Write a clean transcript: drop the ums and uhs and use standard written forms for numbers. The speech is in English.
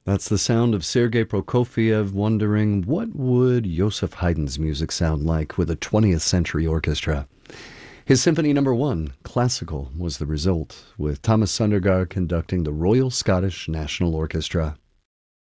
That's the sound of Sergei Prokofiev wondering what would Joseph Haydn's music sound like with a 20th century orchestra. His Symphony No. 1, Classical, was the result, with Thomas Sundergaard conducting the Royal Scottish National Orchestra.